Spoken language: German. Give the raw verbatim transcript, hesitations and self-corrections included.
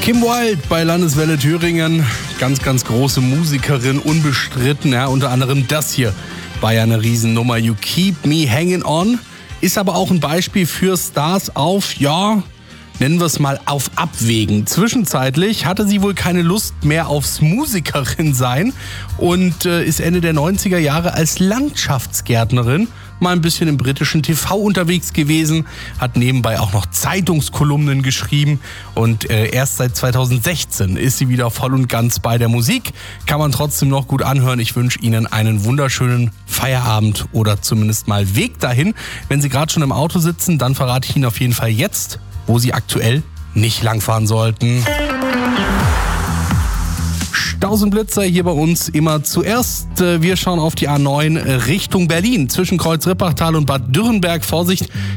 Kim Wilde bei Landeswelle Thüringen, ganz, ganz große Musikerin, unbestritten. Ja, unter anderem das hier war ja eine Riesennummer, You Keep Me Hanging On. Ist aber auch ein Beispiel für Stars auf, ja, nennen wir es mal auf Abwägen. Zwischenzeitlich hatte sie wohl keine Lust mehr aufs Musikerin sein und äh, ist Ende der neunziger Jahre als Landschaftsgärtnerin mal ein bisschen im britischen T V unterwegs gewesen, hat nebenbei auch noch Zeitungskolumnen geschrieben und äh, erst seit zweitausendsechzehn ist sie wieder voll und ganz bei der Musik. Kann man trotzdem noch gut anhören. Ich wünsche Ihnen einen wunderschönen Feierabend oder zumindest mal Weg dahin. Wenn Sie gerade schon im Auto sitzen, dann verrate ich Ihnen auf jeden Fall jetzt, wo Sie aktuell nicht langfahren sollten. Staus und Blitzer hier bei uns immer zuerst. Wir schauen auf die A neun Richtung Berlin. Zwischen Kreuz Rippachtal und Bad Dürrenberg. Vorsicht,